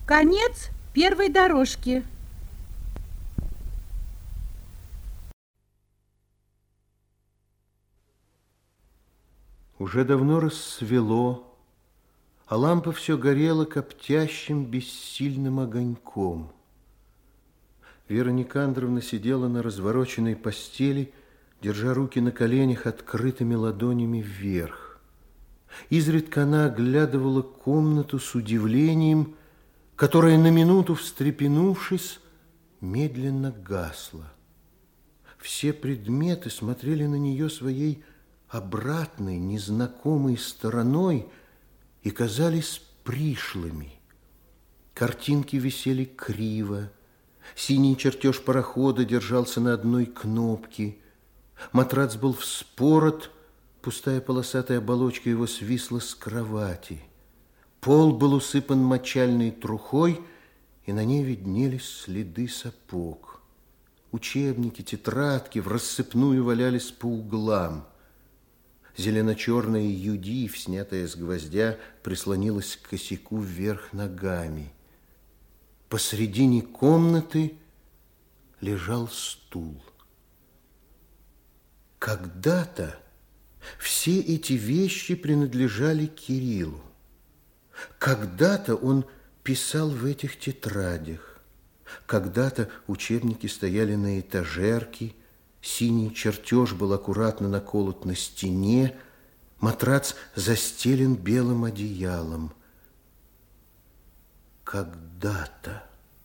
Конец первой дорожки. Уже давно рассвело, а лампа все горела коптящим бессильным огоньком. Вера Никандровна сидела на развороченной постели, держа руки на коленях открытыми ладонями вверх. Изредка она оглядывала комнату с удивлением, которое на минуту, встрепенувшись, медленно гасло. Все предметы смотрели на нее своей обратной, незнакомой стороной и казались пришлыми. Картинки висели криво, синий чертеж парохода держался на одной кнопке, матрац был вспорот, пустая полосатая оболочка его свисла с кровати. Пол был усыпан мочальной трухой, и на ней виднелись следы сапог. Учебники, тетрадки в рассыпную валялись по углам. Зелено-черная юдив, снятая с гвоздя, прислонилась к косяку вверх ногами. Посредине комнаты лежал стул. Когда-то все эти вещи принадлежали Кириллу. Когда-то он писал в этих тетрадях. Когда-то учебники стояли на этажерке, синий чертеж был аккуратно наколот на стене, матрац застелен белым одеялом. Когда-то.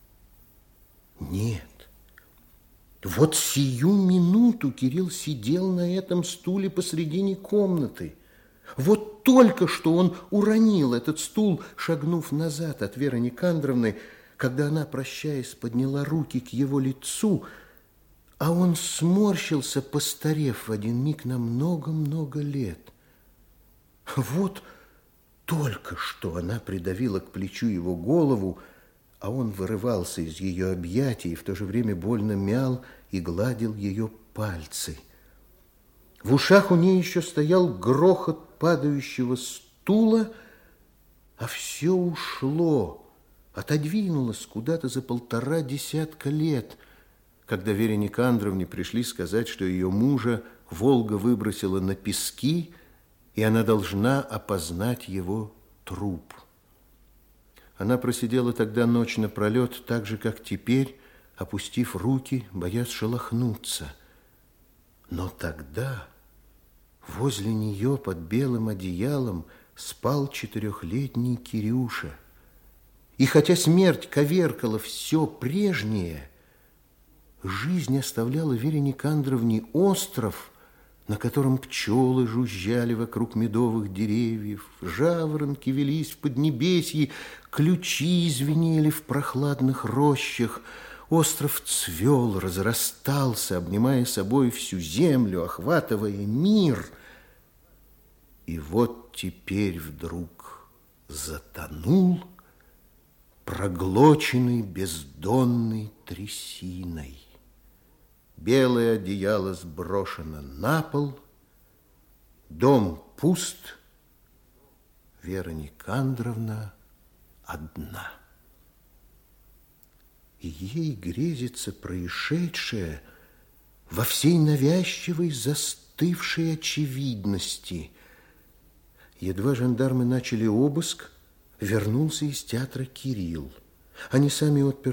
Нет. Вот сию минуту Кирилл сидел на этом стуле посредине комнаты. Вот только что он уронил этот стул, шагнув назад от Веры Никандровны, когда она, прощаясь, подняла руки к его лицу, а он сморщился, постарев в один миг на много-много лет. Вот только что она придавила к плечу его голову, а он вырывался из ее объятий и в то же время больно мял и гладил ее пальцы. В ушах у нее еще стоял грохот падающего стула, а все ушло, отодвинулось куда-то за 1,5 десятка лет, когда Вере Никандровне пришли сказать, что ее мужа Волга выбросила на пески, и она должна опознать его труп. Она просидела тогда ночь напролет, так же, как теперь, опустив руки, боясь шелохнуться. Но тогда возле нее под белым одеялом спал 4-летний Кирюша. И хотя смерть коверкала все прежнее, жизнь оставляла Вере Никандровне остров, на котором пчелы жужжали вокруг медовых деревьев, жаворонки велись в поднебесье, ключи звенели в прохладных рощах. Остров цвел, разрастался, обнимая собой всю землю, охватывая мир. И вот теперь вдруг затонул, проглоченный бездонной трясиной. Белое одеяло сброшено на пол, дом пуст, Вера Никандровна одна. И ей грезится происшедшее во всей навязчивой, застывшей очевидности. Едва жандармы начали обыск, вернулся из театра Кирилл. Они сами отперли